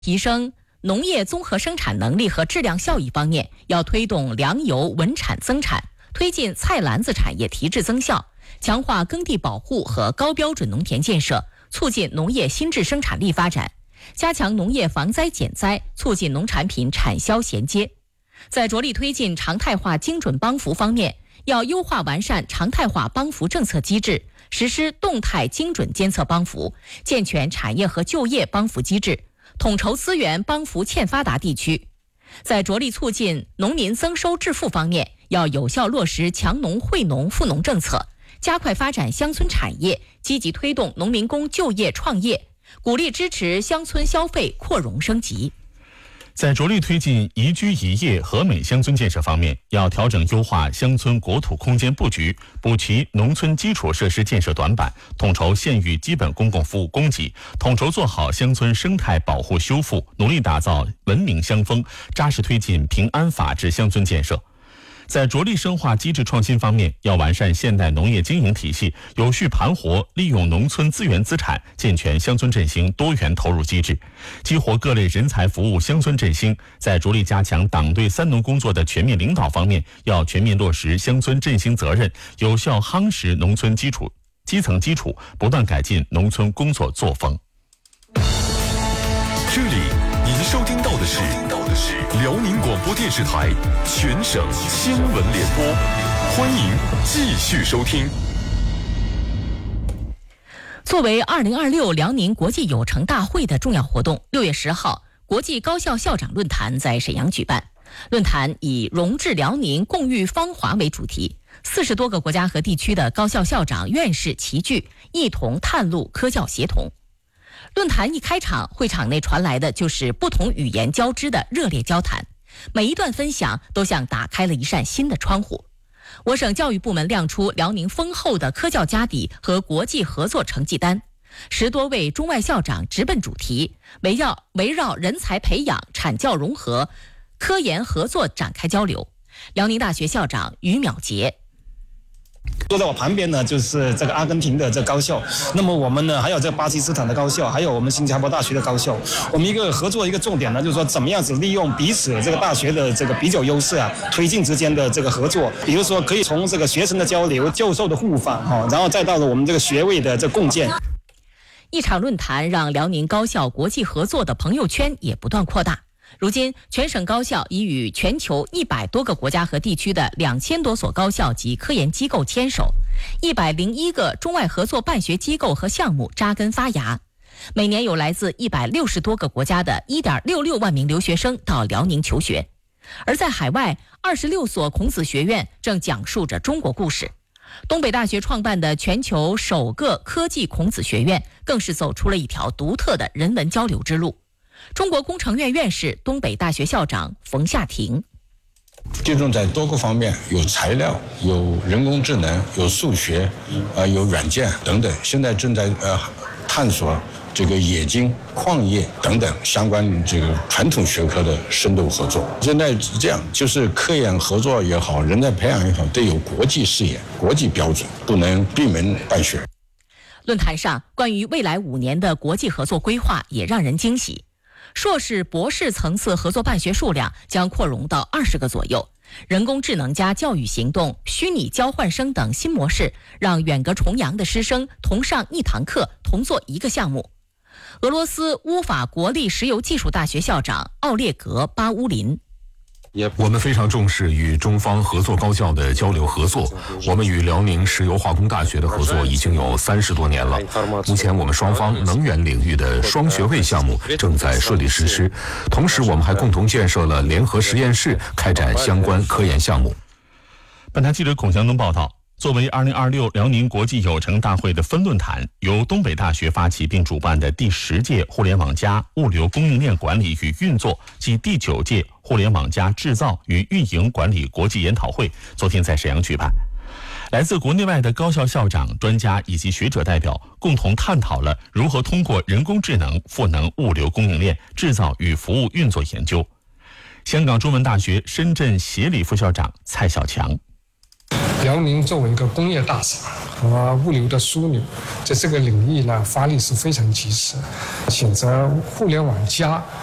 提升农业综合生产能力和质量效益方面，要推动粮油稳产增产，推进菜篮子产业提质增效，强化耕地保护和高标准农田建设，促进农业新质生产力发展，加强农业防灾减灾，促进农产品产销衔接。在着力推进常态化精准帮扶方面，要优化完善常态化帮扶政策机制，实施动态精准监测帮扶，健全产业和就业帮扶机制，统筹资源帮扶欠发达地区。在着力促进农民增收致富方面，要有效落实强农惠农富农政策，加快发展乡村产业，积极推动农民工就业创业，鼓励支持乡村消费扩容升级。 在着力推进宜居宜业和美乡村建设方面，要调整优化乡村国土空间布局，补齐农村基础设施建设短板，统筹县域基本公共服务供给，统筹做好乡村生态保护修复，努力打造文明乡风，扎实推进平安法治乡村建设。在着力深化机制创新方面，要完善现代农业经营体系，有序盘活利用农村资源资产，健全乡村振兴多元投入机制，激活各类人才服务乡村振兴。在着力加强党对三农工作的全面领导方面，要全面落实乡村振兴责任，有效夯实农村基层基础，不断改进农村工作作风。 这里您收听到的是辽宁广播电视台全省新闻联播，欢迎继续收听。 作为2026辽宁国际有成大会的重要活动，6月10号，国际高校校长论坛在沈阳举办。论坛以融致辽宁共育芳华为主题，40多个国家和地区的高校校长、院士齐聚，一同探路科教协同。论坛一开场，会场内传来的就是不同语言交织的热烈交谈，每一段分享都像打开了一扇新的窗户。我省教育部门亮出辽宁丰厚的科教家底和国际合作成绩单，10多位中外校长直奔主题，围绕人才培养、产教融合、科研合作展开交流。辽宁大学校长于淼杰。 坐在我旁边呢，就是这个阿根廷的这高校，那么我们呢还有这巴基斯坦的高校，还有我们新加坡大学的高校。我们一个合作一个重点呢，就是说怎么样子利用彼此这个大学的这个比较优势啊，推进之间的这个合作。比如说可以从这个学生的交流、教授的互访然后再到了我们这个学位的这共建。 一场论坛让辽宁高校国际合作的朋友圈也不断扩大。如今，全省高校已与全球100多个国家和地区的2000多所高校及科研机构牵手，101个中外合作办学机构和项目扎根发芽。每年有来自160多个国家的1.66万名留学生到辽宁求学，而在海外，26所孔子学院正讲述着中国故事。东北大学创办的全球首个科技孔子学院，更是走出了一条独特的人文交流之路。中国工程院院士、东北大学校长冯夏婷。 集中在多个方面，有材料，有人工智能，有数学，有软件等等。现在正在探索这个冶金、矿业等等相关这个传统学科的深度合作。现在是这样，就是科研合作也好，人才培养也好，得有国际视野、国际标准，不能闭门办学。 论坛上关于未来5年的国际合作规划也让人惊喜。硕士、博士层次合作办学数量将扩容到20个左右。人工智能加教育行动、虚拟交换生等新模式，让远隔重洋的师生同上一堂课，同做一个项目。俄罗斯乌法国立石油技术大学校长奥列格·巴乌林。 我们非常重视与中方合作高校的交流合作。我们与辽宁石油化工大学的合作已经有30多年了。目前我们双方能源领域的双学位项目正在顺利实施，同时我们还共同建设了联合实验室，开展相关科研项目。 本台记者孔祥东报道。作为2026辽宁国际有成大会的分论坛，由东北大学发起并主办的第10届互联网加物流供应链管理与运作及第9届互联网加制造与运营管理国际研讨会昨天在沈阳举办。来自国内外的高校校长、专家以及学者代表共同探讨了如何通过人工智能赋能物流供应链、制造与服务运作研究。香港中文大学深圳协理副校长蔡小强。 辽宁作为一个工业大省和物流的枢纽，在这个领域呢发力是非常及时，选择互联网加